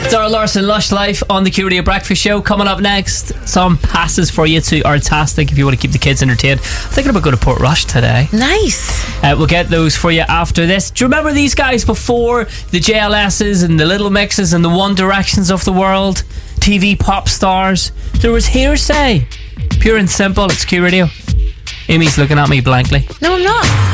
Zara Larson, Lush Life on the Q Radio Breakfast Show. Coming up next, some passes for you to Artastic if you want to keep the kids entertained. I'm thinking about going to Portrush today. Nice. We'll get those for you after this. Do you remember these guys before the JLSs and the Little Mixes and the One Directions of the world? TV pop stars. There was Hearsay. Pure and simple. It's Q Radio. Amy's looking at me blankly. No, I'm not.